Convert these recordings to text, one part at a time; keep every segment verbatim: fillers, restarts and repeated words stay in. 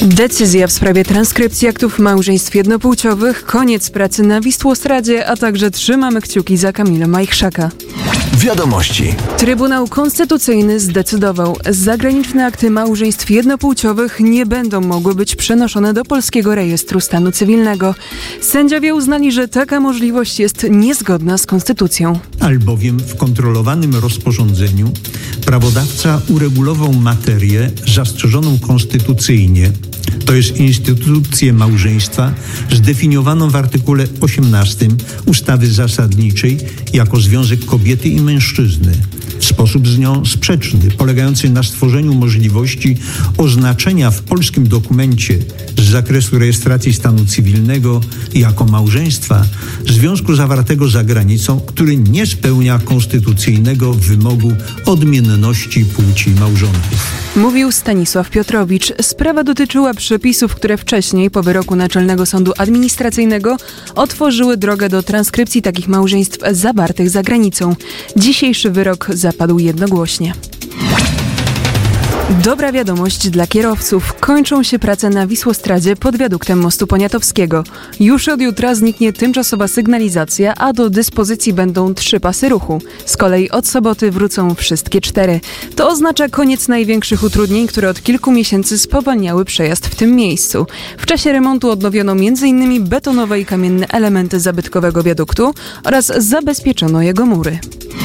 Decyzja w sprawie transkrypcji aktów małżeństw jednopłciowych, koniec pracy na Wisłostradzie, a także trzymamy kciuki za Kamila Majchrzaka. Wiadomości. Trybunał Konstytucyjny zdecydował, zagraniczne akty małżeństw jednopłciowych nie będą mogły być przenoszone do polskiego rejestru stanu cywilnego. Sędziowie uznali, że taka możliwość jest niezgodna z konstytucją. Albowiem w kontrolowanym rozporządzeniu prawodawca uregulował materię zastrzeżoną konstytucyjnie, to jest instytucję małżeństwa, zdefiniowaną w artykule osiemnastym ustawy zasadniczej jako związek kobiety i mężczyzny, w sposób z nią sprzeczny, polegający na stworzeniu możliwości oznaczenia w polskim dokumencie z zakresu rejestracji stanu cywilnego jako małżeństwa związku zawartego za granicą, który nie spełnia konstytucyjnego wymogu odmienności płci małżonków. Mówił Stanisław Piotrowicz. Sprawa dotyczyła przepisów, które wcześniej, po wyroku Naczelnego Sądu Administracyjnego, otworzyły drogę do transkrypcji takich małżeństw zawartych za granicą. Dzisiejszy wyrok zapadł jednogłośnie. Dobra wiadomość dla kierowców. Kończą się prace na Wisłostradzie pod wiaduktem mostu Poniatowskiego. Już od jutra zniknie tymczasowa sygnalizacja, a do dyspozycji będą trzy pasy ruchu. Z kolei od soboty wrócą wszystkie cztery. To oznacza koniec największych utrudnień, które od kilku miesięcy spowalniały przejazd w tym miejscu. W czasie remontu odnowiono między innymi betonowe i kamienne elementy zabytkowego wiaduktu oraz zabezpieczono jego mury.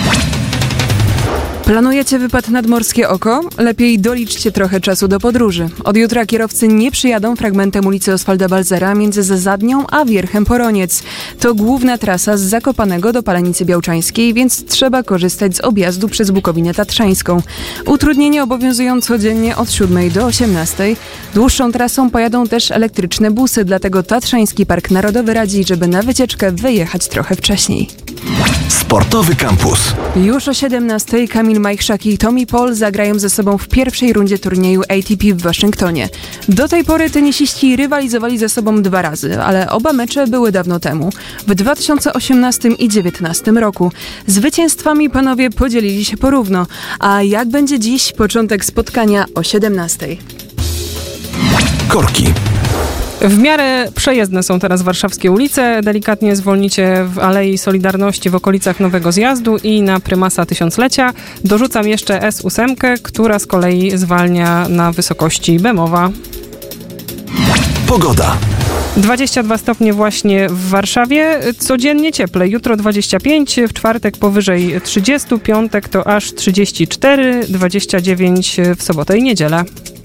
Planujecie wypad nad Morskie Oko? Lepiej doliczcie trochę czasu do podróży. Od jutra kierowcy nie przyjadą fragmentem ulicy Oswalda Balzera między Zasadnią a Wierchem Poroniec. To główna trasa z Zakopanego do Palenicy Białczańskiej, więc trzeba korzystać z objazdu przez Bukowinę Tatrzańską. Utrudnienia obowiązują codziennie od siódmej do osiemnastej. Dłuższą trasą pojadą też elektryczne busy, dlatego Tatrzański Park Narodowy radzi, żeby na wycieczkę wyjechać trochę wcześniej. Sportowy Campus. Już o siedemnastej Kamil Majchrzak i Tommy Paul zagrają ze sobą w pierwszej rundzie turnieju A T P w Waszyngtonie. Do tej pory tenisiści rywalizowali ze sobą dwa razy, ale oba mecze były dawno temu, w dwa tysiące osiemnastym i dwa tysiące dziewiętnastym roku. Zwycięstwami panowie podzielili się porówno, a jak będzie dziś? Początek spotkania o siedemnastej. Korki. W miarę przejezdne są teraz warszawskie ulice. Delikatnie zwolnicie w Alei Solidarności w okolicach Nowego Zjazdu i na Prymasa Tysiąclecia. Dorzucam jeszcze S osiem, która z kolei zwalnia na wysokości Bemowa. Pogoda. dwadzieścia dwa stopnie właśnie w Warszawie. Codziennie cieplej. Jutro dwadzieścia pięć, w czwartek powyżej trzydzieści, piątek to aż trzydzieści cztery, dwadzieścia dziewięć w sobotę i niedzielę.